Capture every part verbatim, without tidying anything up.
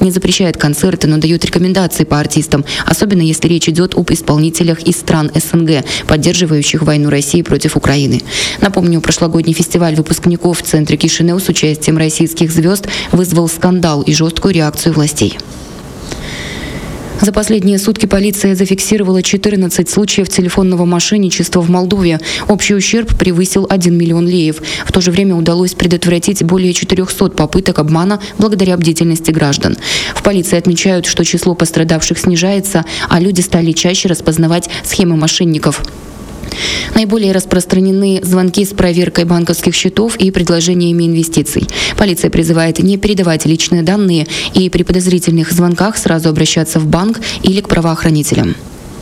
не запрещает концерты, но дает рекомендации по артистам, особенно если речь идет об исполнителях из стран СНГ, поддерживающих войну России против Украины. Напомню, прошлогодний фестиваль выпускников в центре Кишинев с участием российских звезд вызвал скандал и жесткую реакцию властей. За последние сутки полиция зафиксировала четырнадцать случаев телефонного мошенничества в Молдове. Общий ущерб превысил один миллион леев. В то же время удалось предотвратить более четырехсот попыток обмана благодаря бдительности граждан. В полиции отмечают, что число пострадавших снижается, а люди стали чаще распознавать схемы мошенников. Наиболее распространены звонки с проверкой банковских счетов и предложениями инвестиций. Полиция призывает не передавать личные данные и при подозрительных звонках сразу обращаться в банк или к правоохранителям.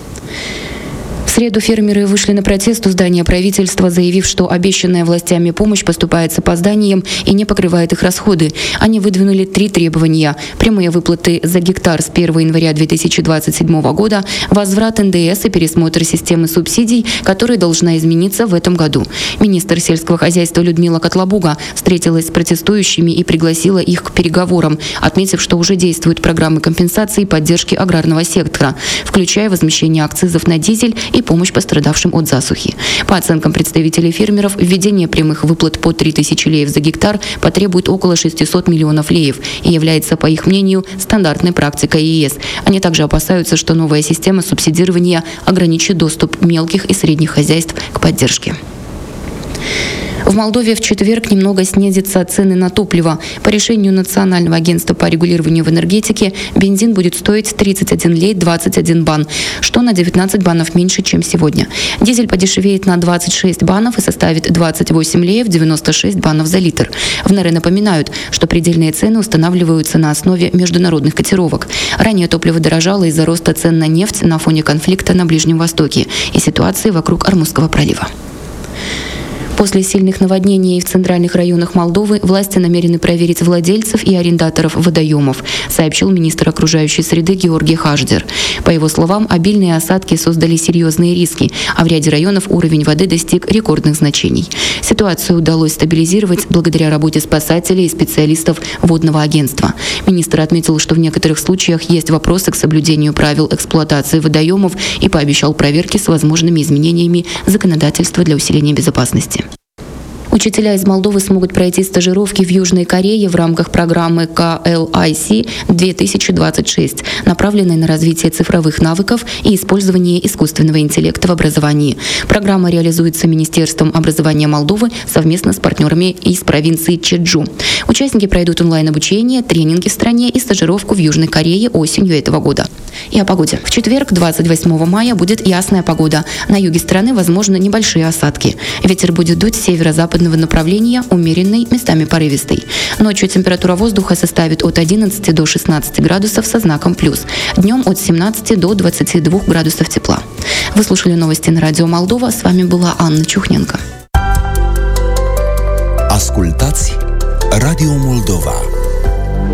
В среду фермеры вышли на протест у здания правительства, заявив, что обещанная властями помощь поступает с опозданием и не покрывает их расходы. Они выдвинули три требования: прямые выплаты за гектар с первого января две тысячи двадцать седьмого года, возврат эн дэ эс и пересмотр системы субсидий, которая должна измениться в этом году. Министр сельского хозяйства Людмила Котлабуга встретилась с протестующими и пригласила их к переговорам, отметив, что уже действуют программы компенсации и поддержки аграрного сектора, включая возмещение акцизов на дизель и помощь пострадавшим от засухи. По оценкам представителей фермеров, введение прямых выплат по три тысячи леев за гектар потребует около шестисот миллионов леев и является, по их мнению, стандартной практикой е эс. Они также опасаются, что новая система субсидирования ограничит доступ мелких и средних хозяйств к поддержке. В Молдове в четверг немного снизятся цены на топливо. По решению Национального агентства по регулированию в энергетике бензин будет стоить тридцать один лей двадцать один бан, что на девятнадцать банов меньше, чем сегодня. Дизель подешевеет на двадцать шесть банов и составит двадцать восемь леев девяносто шесть банов за литр. В НРЭ напоминают, что предельные цены устанавливаются на основе международных котировок. Ранее топливо дорожало из-за роста цен на нефть на фоне конфликта на Ближнем Востоке и ситуации вокруг Ормузского пролива. После сильных наводнений в центральных районах Молдовы власти намерены проверить владельцев и арендаторов водоемов, сообщил министр окружающей среды Георгий Хаждер. По его словам, обильные осадки создали серьезные риски, а в ряде районов уровень воды достиг рекордных значений. Ситуацию удалось стабилизировать благодаря работе спасателей и специалистов водного агентства. Министр отметил, что в некоторых случаях есть вопросы к соблюдению правил эксплуатации водоемов и пообещал проверки с возможными изменениями законодательства для усиления безопасности. Учителя из Молдовы смогут пройти стажировки в Южной Корее в рамках программы ка эл ай си две тысячи двадцать шесть, направленной на развитие цифровых навыков и использование искусственного интеллекта в образовании. Программа реализуется Министерством образования Молдовы совместно с партнерами из провинции Чеджу. Участники пройдут онлайн-обучение, тренинги в стране и стажировку в Южной Корее осенью этого года. И о погоде. В четверг, двадцать восьмого мая, будет ясная погода. На юге страны возможны небольшие осадки. Ветер будет дуть с северо-западного направления, умеренный, местами порывистый. Ночью температура воздуха составит от одиннадцати до шестнадцати градусов со знаком плюс. Днем от семнадцати до двадцати двух градусов тепла. Вы слушали новости на радио Молдова. С вами была Анна Чухненко. Ascultați Radio Moldova.